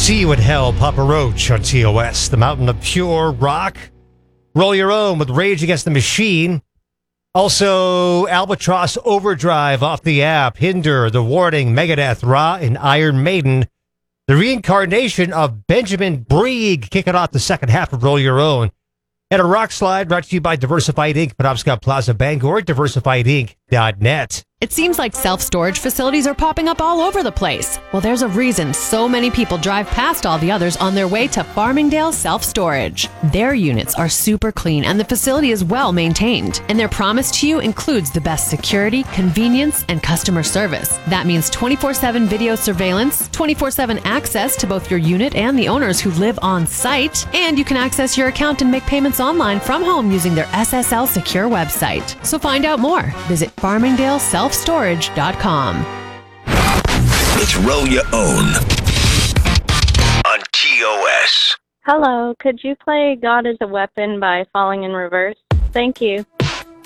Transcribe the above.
See You in Hell, Papa Roach on TOS, the mountain of pure rock. Roll Your Own with Rage Against the Machine. Also, Albatross Overdrive off the app, Hinder, The Warning, Megadeth, Ra, and Iron Maiden. The reincarnation of Benjamin Brieg kicking off the second half of Roll Your Own. And a rock slide brought to you by Diversified Inc., Penobscot Plaza, Bangor, diversifiedinc.net. It seems like self-storage facilities are popping up all over the place. Well, there's a reason so many people drive past all the others on their way to Farmingdale Self-Storage. Their units are super clean and the facility is well maintained. And their promise to you includes the best security, convenience, and customer service. That means 24/7 video surveillance, 24/7 access to both your unit and the owners who live on site, and you can access your account and make payments online from home using their SSL secure website. So find out more. Visit FarmingdaleSelfStorage.com. It's Roll Your Own on TOS. Hello, could you play God is a Weapon by Falling in Reverse? Thank you.